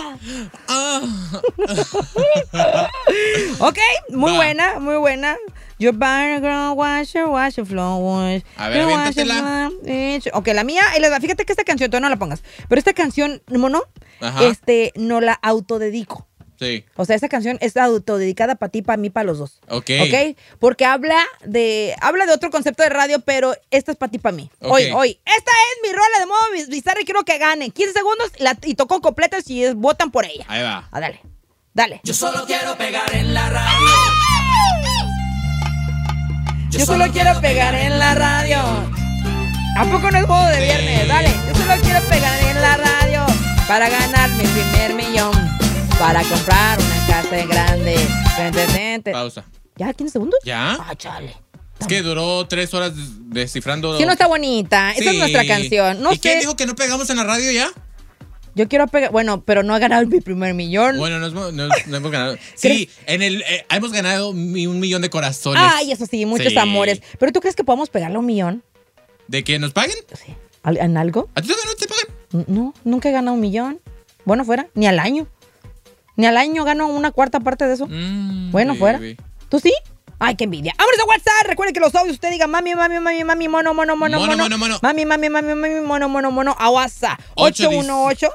Ok, muy buena. Your body girl, wash your flowers. A ver, aviéntatela. Ok, la mía, fíjate que esta canción, tú no la pongas, pero esta canción, mono, Ajá. no la autodedico. Sí. O sea, esta canción es autodedicada para ti, para mí, para los dos. Ok. Porque habla de otro concepto de radio, pero esta es para ti, para mí. Ok. Hoy. Esta es mi rola de modo bizarra y quiero que gane. 15 segundos y tocó completa si votan por ella. Ahí va. Dale. Yo solo quiero pegar en la radio. Yo solo quiero pegar en la radio. ¿A poco no es modo de viernes? Dale. Yo solo quiero pegar en la radio para ganar mi primer millón. Para comprar una casa grande. Pausa. ¿Ya? ¿15 segundos? ¿Ya? Ah, chale. Es que duró 3 horas descifrando. Sí, no está bonita. Esa es nuestra canción. No ¿Y sé. quién dijo que no pegamos en la radio ya? Yo quiero pegar. Bueno, pero no he ganado mi primer millón. Bueno, no hemos ganado. Sí, hemos ganado 1 millón de corazones. Ay, eso sí, muchos amores. ¿Pero tú crees que podemos pegarle a 1 millón? ¿De que nos paguen? Sí. ¿En algo? ¿A ti no te pagan? No, nunca he ganado 1 millón. Bueno, fuera. Ni al año. Ni al año gano una cuarta parte de eso. Bueno, fuera. ¿Tú sí? Ay, qué envidia. ¡Vámonos a WhatsApp! Recuerden que los audios usted diga mami, mono. Mami, mono. Mono. A WhatsApp. 818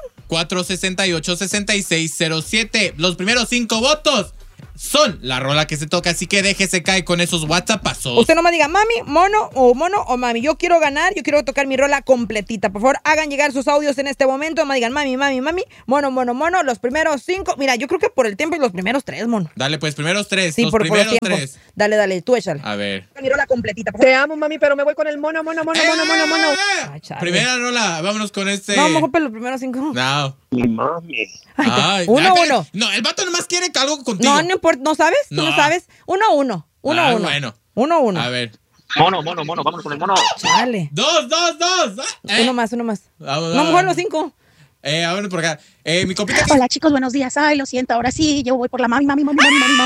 468-6607. Los primeros 5 votos son la rola que se toca, así que déjese caer con esos WhatsAppazos. Usted nomás diga mami, mono o mami. Yo quiero ganar, yo quiero tocar mi rola completita. Por favor, hagan llegar sus audios en este momento. Nomás digan mami, mono. Los primeros 5. Mira, yo creo que por el tiempo y los primeros 3, mono. Dale, pues, primeros 3. Sí, los por primeros los tiempos. 3. Dale, tú échale. A ver. Mi rola completita, por favor. Te amo, mami, pero me voy con el mono. Ay, chale. Primera rola, vámonos con este. No, mejor por los primeros 5. No. Mi mami. Ay, uno. No, el vato nomás quiere algo contigo. No importa, ¿no sabes? ¿Tú no sabes? 1-1. 1-1. Bueno. 1-1. A ver. Mono, vámonos con el mono. Chale. 2. Uno más. Vamos, No, mejor los 5. Vámonos por acá. Mi compita. Hola chicos, buenos días. Ay, lo siento, ahora sí, yo voy por la mami. 2.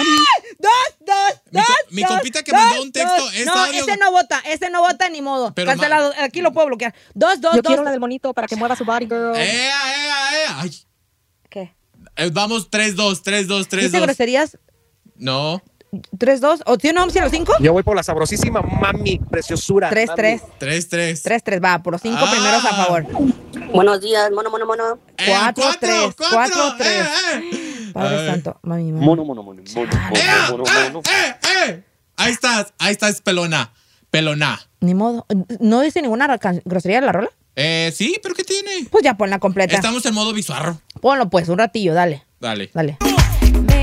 Mi compita que mandó un texto. No, ese no vota ni modo. Pero cancelado. Aquí lo puedo bloquear. 2. Yo quiero la del monito para que mueva su body, girl. Ay. ¿Qué? Vamos 3-2. ¿Dice groserías? No. 3-2. ¿O tiene una opción los 5? Yo voy por la sabrosísima mami, preciosura. 3-3. 3-3. Va, por los 5 primeros a favor. Buenos días, mono. 4-3. 4-3. Padre santo. Mami. Mono. Ahí estás, pelona. Ni modo. ¿No dice ninguna grosería en la rola? Sí, pero ¿qué tiene? Pues ya ponla completa. Estamos en modo bizarro. Ponlo pues, un ratillo, dale. Dale.